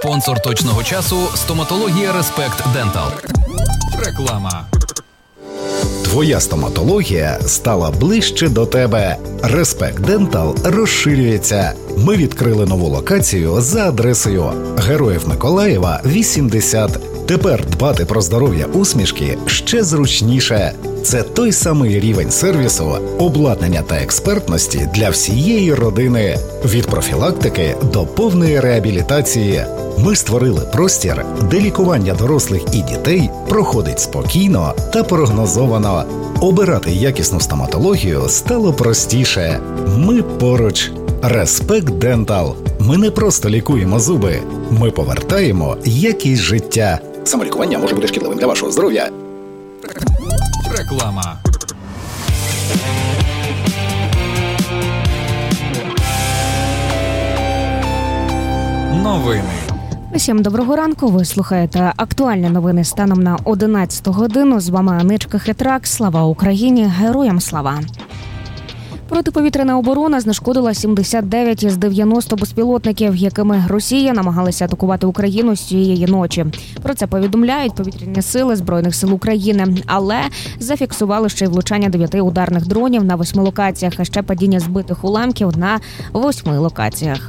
Спонсор точного часу – стоматологія Респект Дентал. Реклама. Твоя стоматологія стала ближче до тебе. Респект Дентал розширюється. Ми відкрили нову локацію за адресою Героїв Миколаєва, 80. Тепер дбати про здоров'я усмішки ще зручніше. Це той самий рівень сервісу, обладнання та експертності для всієї родини. Від профілактики до повної реабілітації. Ми створили простір, де лікування дорослих і дітей проходить спокійно та прогнозовано. Обирати якісну стоматологію стало простіше. Ми поруч. Респект Дентал. Ми не просто лікуємо зуби. Ми повертаємо якість життя. Самолікування може бути шкідливим для вашого здоров'я. Реклама. Новини. Усім доброго ранку. Ви слухаєте актуальні новини станом на 11 годину. З вами Аничка Хитрак. Слава Україні! Героям слава! Протиповітряна оборона знешкодила 79 із 90 безпілотників, якими Росія намагалася атакувати Україну з цієї ночі. Про це повідомляють повітряні сили Збройних сил України. Але зафіксували ще й влучання 9 ударних дронів на 8 локаціях, а ще падіння збитих уламків на 8 локаціях.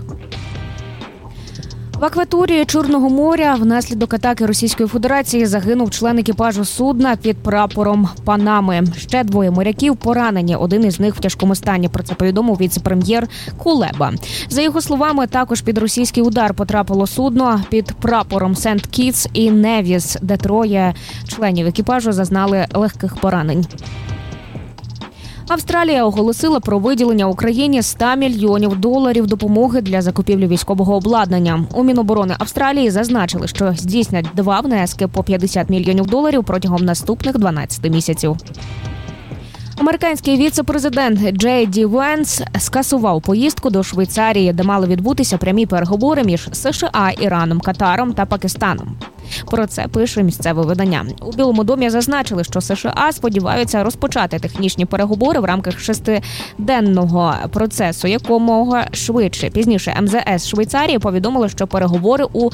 В акваторії Чорного моря внаслідок атаки Російської Федерації загинув член екіпажу судна під прапором Панами. Ще 2 моряків поранені, один із них в тяжкому стані. Про це повідомив віце-прем'єр Кулеба. За його словами, також під російський удар потрапило судно під прапором Сент-Кітс і Невіс, де 3 членів екіпажу зазнали легких поранень. Австралія оголосила про виділення Україні $100 мільйонів допомоги для закупівлі військового обладнання. У Міноборони Австралії зазначили, що здійснять 2 внески по $50 мільйонів протягом наступних 12 місяців. Американський віце-президент Джей Ді Венс скасував поїздку до Швейцарії, де мали відбутися прямі переговори між США, Іраном, Катаром та Пакистаном. Про це пише місцеве видання. У Білому домі зазначили, що США сподіваються розпочати технічні переговори в рамках 6-денного процесу якомога швидше. Пізніше МЗС Швейцарії повідомило, що переговори у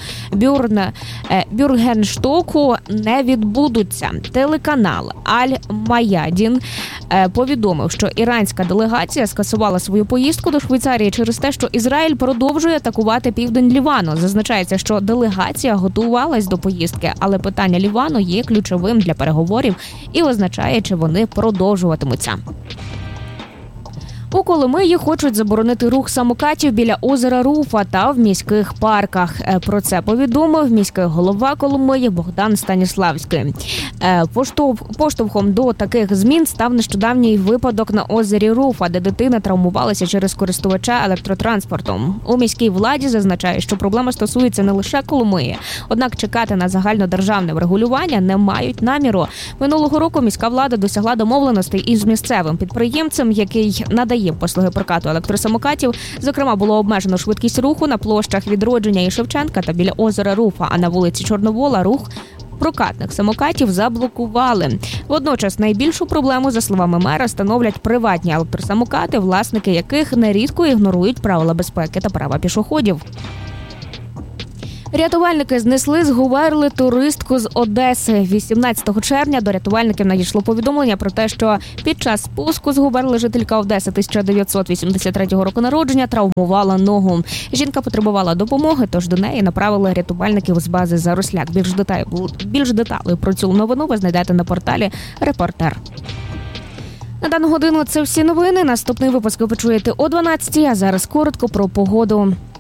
Бюргенштоку не відбудуться. Телеканал Аль-Маядін повідомив, що іранська делегація скасувала свою поїздку до Швейцарії через те, що Ізраїль продовжує атакувати південь Лівану. Зазначається, що делегація готувалась до поїздки, але питання Лівану є ключовим для переговорів і означає, чи вони продовжуватимуться. У Коломиї хочуть заборонити рух самокатів біля озера Руфа та в міських парках. Про це повідомив міський голова Коломиї Богдан Станіславський. Поштовхом до таких змін став нещодавній випадок на озері Руфа, де дитина травмувалася через користувача електротранспортом. У міській владі зазначають, що проблема стосується не лише Коломиї. Однак чекати на загальнодержавне врегулювання не мають наміру. Минулого року міська влада досягла домовленостей із місцевим підприємцем, який надає послуги прокату електросамокатів. Зокрема, було обмежено швидкість руху на площах Відродження і Шевченка та біля озера Руфа, а на вулиці Чорновола рух прокатних самокатів заблокували. Водночас найбільшу проблему, за словами мера, становлять приватні електросамокати, власники яких нерідко ігнорують правила безпеки та права пішоходів. Рятувальники знесли з Говерли туристку з Одеси. 18 червня до рятувальників надійшло повідомлення про те, що під час спуску з Говерли жителька Одеси 1983 року народження травмувала ногу. Жінка потребувала допомоги, тож до неї направили рятувальників з бази «Заросляк». Більш деталей про цю новину ви знайдете на порталі «Репортер». На дану годину це всі новини. Наступний випуск ви почуєте о 12, а зараз коротко про погоду.